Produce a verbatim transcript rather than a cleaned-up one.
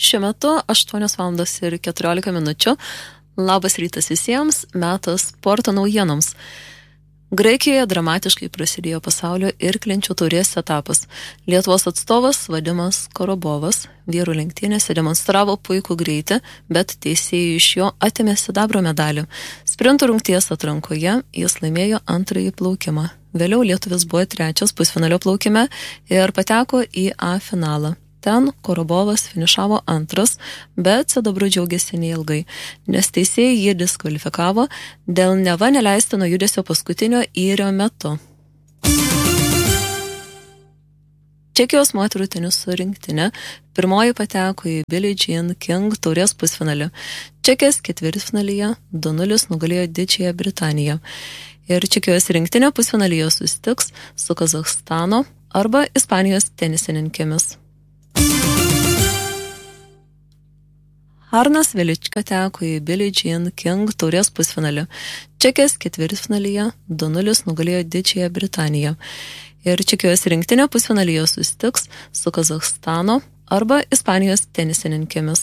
Šiuo metu aštuonios valandos ir keturiolika minučių. Labas rytas visiems, metas sporto naujienoms. Graikijoje dramatiškai prasidėjo pasaulio irklenčių taurės etapas. Lietuvos atstovas Vadimas Korobovas vyrų lenktynėse demonstravo puikų greitį, bet teisėjai iš jo atėmė sidabro medalį. Sprinto rungties atrankoje jis laimėjo antrąjį plaukimą. Vėliau lietuvis buvo trečias pusfinalio plaukime ir pateko į A finalą. Ten Korobovas finišavo antras, bet sidabru džiaugiasi neilgai, nes teisėjai jį diskvalifikavo dėl neva neleistino judesio paskutinio įrio metu. Čekijos moterų teniso rinktinė pirmoji pateko į Billie Jean King taurės pusfinalį. Čekės ketvirtfinalyje du nulis nugalėjo Didžiąją Britaniją. Ir Čekijos rinktinė pusfinalyje susitiks su Kazachstano arba Ispanijos tenisininkėmis. Arnas Velička teko į Billie Jean King taurės pusfinalį. Čekės ketvirtfinalyje du nulis nugalėjo Didžiąją Britaniją. Ir Čekijos rinktinė pusfinalyje susitiks su Kazachstano arba Ispanijos tenisininkėmis.